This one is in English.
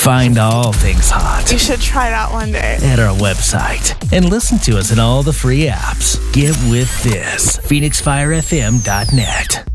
Find all things hot. You should try that one day. At our website. And listen to us in all the free apps. Get with this. PhoenixFireFM.net.